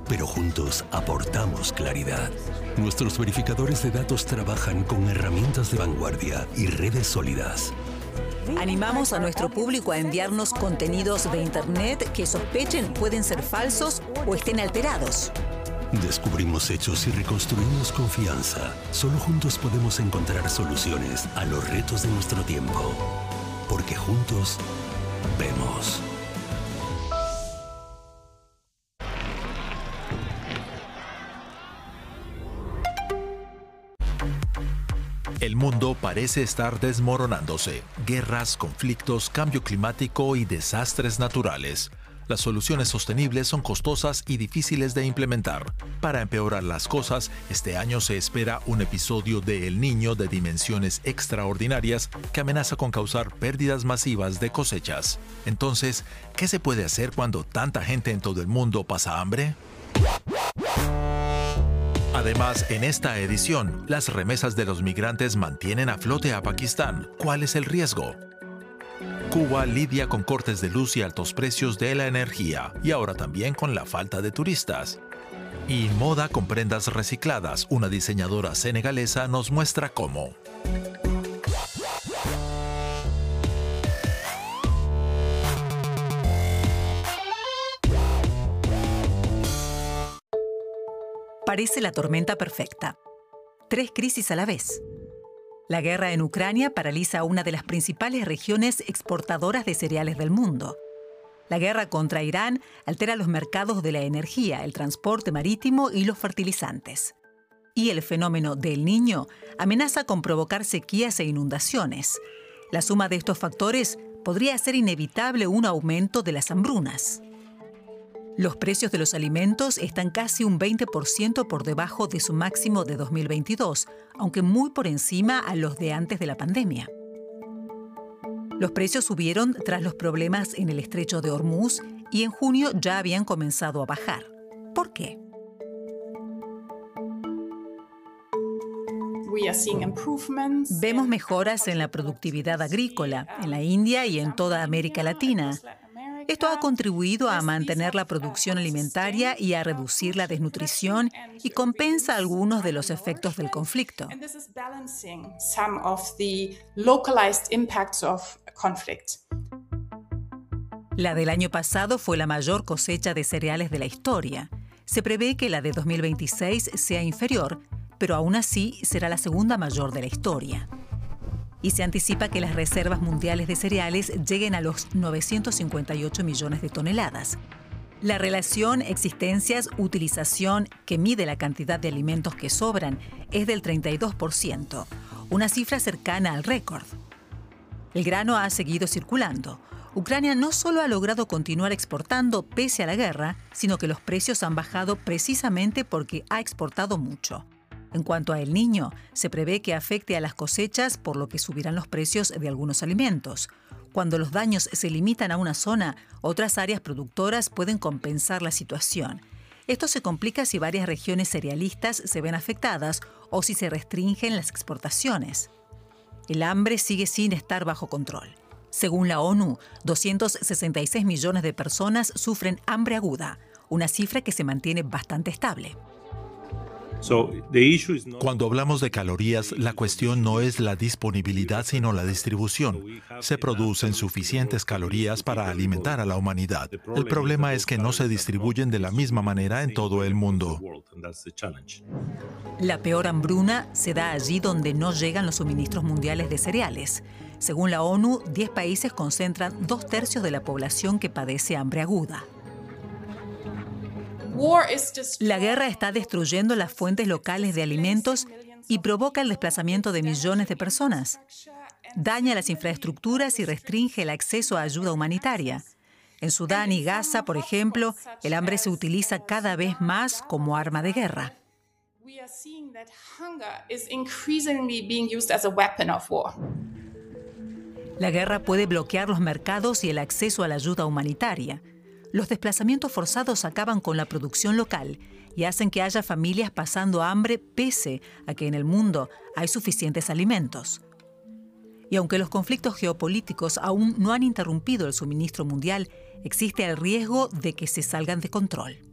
pero juntos aportamos claridad. Nuestros verificadores de datos trabajan con herramientas de vanguardia y redes sólidas. Animamos a nuestro público a enviarnos contenidos de Internet que sospechen pueden ser falsos o estén alterados. Descubrimos hechos y reconstruimos confianza. Solo juntos podemos encontrar soluciones a los retos de nuestro tiempo. Porque juntos vemos. El mundo parece estar desmoronándose. Guerras, conflictos, cambio climático y desastres naturales. Las soluciones sostenibles son costosas y difíciles de implementar. Para empeorar las cosas, este año se espera un episodio de El Niño de dimensiones extraordinarias que amenaza con causar pérdidas masivas de cosechas. Entonces, ¿qué se puede hacer cuando tanta gente en todo el mundo pasa hambre? Además, en esta edición, las remesas de los migrantes mantienen a flote a Pakistán. ¿Cuál es el riesgo? Cuba lidia con cortes de luz y altos precios de la energía, y ahora también con la falta de turistas. Y moda con prendas recicladas, una diseñadora senegalesa nos muestra cómo. Parece la tormenta perfecta. 3 crisis a la vez. La guerra en Ucrania paraliza una de las principales regiones exportadoras de cereales del mundo. La guerra contra Irán altera los mercados de la energía, el transporte marítimo y los fertilizantes. Y el fenómeno del Niño amenaza con provocar sequías e inundaciones. La suma de estos factores podría hacer inevitable un aumento de las hambrunas. Los precios de los alimentos están casi un 20% por debajo de su máximo de 2022, aunque muy por encima a los de antes de la pandemia. Los precios subieron tras los problemas en el estrecho de Hormuz y en junio ya habían comenzado a bajar. ¿Por qué? Vemos mejoras en la productividad agrícola, en la India y en toda América Latina. Esto ha contribuido a mantener la producción alimentaria y a reducir la desnutrición y compensa algunos de los efectos del conflicto. La del año pasado fue la mayor cosecha de cereales de la historia. Se prevé que la de 2026 sea inferior, pero aún así será la segunda mayor de la historia. Y se anticipa que las reservas mundiales de cereales lleguen a los 958 millones de toneladas. La relación existencias-utilización, que mide la cantidad de alimentos que sobran, es del 32%, una cifra cercana al récord. El grano ha seguido circulando. Ucrania no solo ha logrado continuar exportando pese a la guerra, sino que los precios han bajado precisamente porque ha exportado mucho. En cuanto a El Niño, se prevé que afecte a las cosechas, por lo que subirán los precios de algunos alimentos. Cuando los daños se limitan a una zona, otras áreas productoras pueden compensar la situación. Esto se complica si varias regiones cerealistas se ven afectadas o si se restringen las exportaciones. El hambre sigue sin estar bajo control. Según la ONU, 266 millones de personas sufren hambre aguda, una cifra que se mantiene bastante estable. Cuando hablamos de calorías, la cuestión no es la disponibilidad, sino la distribución. Se producen suficientes calorías para alimentar a la humanidad. El problema es que no se distribuyen de la misma manera en todo el mundo. La peor hambruna se da allí donde no llegan los suministros mundiales de cereales. Según la ONU, 10 países concentran 2/3 de la población que padece hambre aguda. La guerra está destruyendo las fuentes locales de alimentos y provoca el desplazamiento de millones de personas. Daña las infraestructuras y restringe el acceso a ayuda humanitaria. En Sudán y Gaza, por ejemplo, el hambre se utiliza cada vez más como arma de guerra. La guerra puede bloquear los mercados y el acceso a la ayuda humanitaria. Los desplazamientos forzados acaban con la producción local y hacen que haya familias pasando hambre pese a que en el mundo hay suficientes alimentos. Y aunque los conflictos geopolíticos aún no han interrumpido el suministro mundial, existe el riesgo de que se salgan de control.